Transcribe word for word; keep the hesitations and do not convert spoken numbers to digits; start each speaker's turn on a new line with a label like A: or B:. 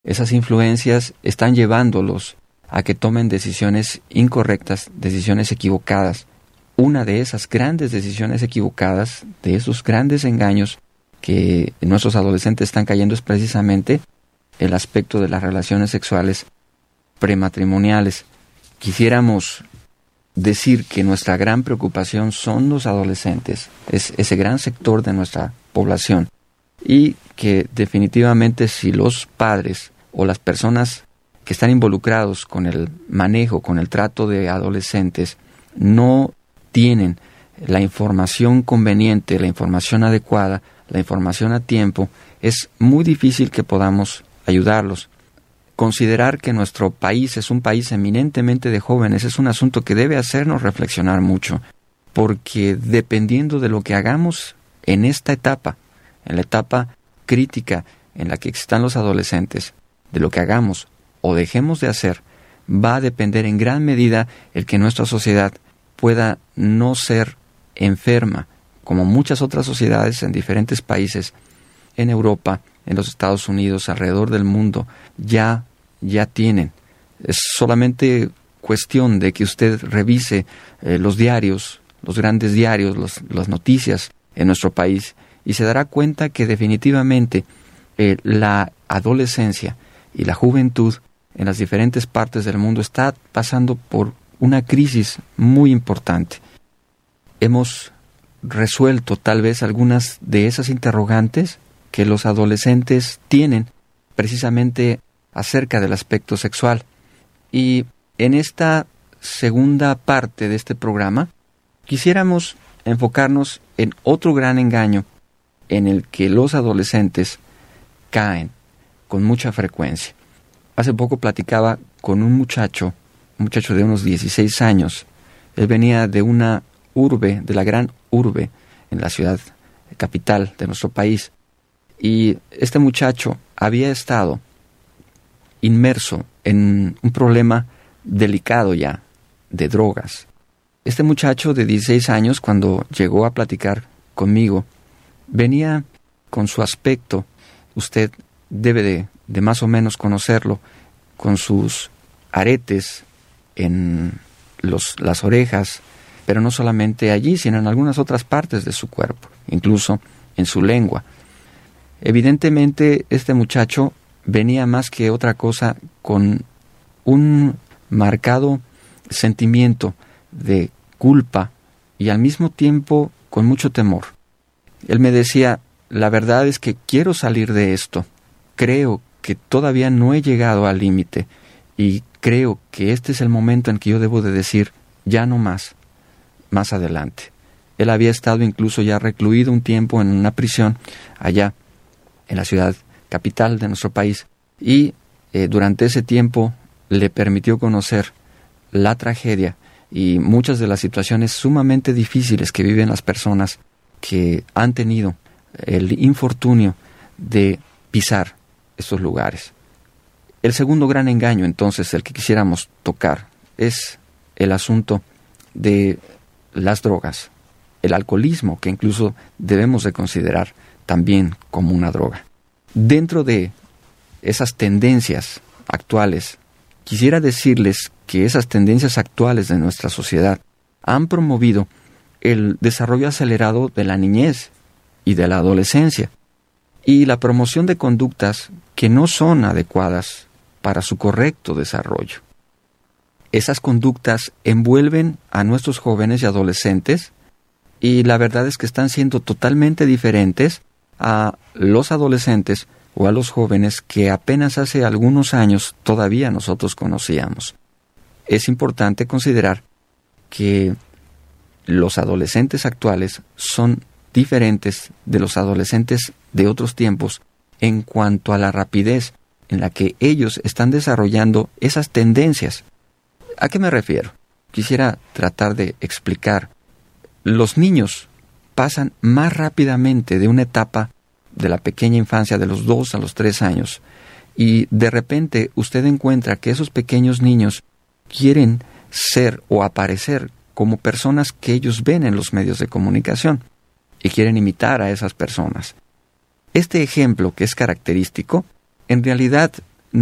A: Esas influencias están llevándolos a que tomen decisiones incorrectas, decisiones equivocadas. Una de esas grandes decisiones equivocadas, de esos grandes engaños que nuestros adolescentes están cayendo, es precisamente el aspecto de las relaciones sexuales prematrimoniales. Quisiéramos decir que nuestra gran preocupación son los adolescentes, es ese gran sector de nuestra población, y que definitivamente si los padres o las personas que están involucrados con el manejo, con el trato de adolescentes, no tienen la información conveniente, la información adecuada, la información a tiempo, es muy difícil que podamos ayudarlos. Considerar que nuestro país es un país eminentemente de jóvenes es un asunto que debe hacernos reflexionar mucho, porque dependiendo de lo que hagamos en esta etapa, en la etapa crítica en la que están los adolescentes, de lo que hagamos o dejemos de hacer, va a depender en gran medida el que nuestra sociedad pueda no ser enferma, como muchas otras sociedades en diferentes países, en Europa, en los Estados Unidos, alrededor del mundo, ya, ya tienen. Es solamente cuestión de que usted revise eh, los diarios, los grandes diarios, los, las noticias en nuestro país, y se dará cuenta que definitivamente eh, la adolescencia y la juventud en las diferentes partes del mundo está pasando por una crisis muy importante. Hemos resuelto tal vez algunas de esas interrogantes que los adolescentes tienen precisamente acerca del aspecto sexual. Y en esta segunda parte de este programa quisiéramos enfocarnos en otro gran engaño en el que los adolescentes caen con mucha frecuencia. Hace poco platicaba con un muchacho, un muchacho de unos dieciséis años. Él venía de una urbe, de la gran urbe, en la ciudad capital de nuestro país. Y este muchacho había estado inmerso en un problema delicado ya, de drogas. Este muchacho de dieciséis años, cuando llegó a platicar conmigo, venía con su aspecto, usted debe de, de más o menos conocerlo, con sus aretes en los, las orejas, pero no solamente allí, sino en algunas otras partes de su cuerpo, incluso en su lengua. Evidentemente, este muchacho venía más que otra cosa con un marcado sentimiento de culpa y al mismo tiempo con mucho temor. Él me decía, la verdad es que quiero salir de esto. Creo que todavía no he llegado al límite y creo que este es el momento en que yo debo de decir, ya no más, más adelante. Él había estado incluso ya recluido un tiempo en una prisión allá en la ciudad capital de nuestro país, y eh, durante ese tiempo le permitió conocer la tragedia y muchas de las situaciones sumamente difíciles que viven las personas que han tenido el infortunio de pisar estos lugares. El segundo gran engaño, entonces, el que quisiéramos tocar, es el asunto de las drogas, el alcoholismo, que incluso debemos de considerar también como una droga. Dentro de esas tendencias actuales, quisiera decirles que esas tendencias actuales de nuestra sociedad han promovido el desarrollo acelerado de la niñez y de la adolescencia y la promoción de conductas que no son adecuadas para su correcto desarrollo. Esas conductas envuelven a nuestros jóvenes y adolescentes y la verdad es que están siendo totalmente diferentes a los adolescentes o a los jóvenes que apenas hace algunos años todavía nosotros conocíamos. Es importante considerar que los adolescentes actuales son diferentes de los adolescentes de otros tiempos en cuanto a la rapidez en la que ellos están desarrollando esas tendencias. ¿A qué me refiero? Quisiera tratar de explicar. Los niños pasan más rápidamente de una etapa de la pequeña infancia, de los dos a los tres años, y de repente usted encuentra que esos pequeños niños quieren ser o aparecer como personas que ellos ven en los medios de comunicación y quieren imitar a esas personas. Este ejemplo, que es característico, en realidad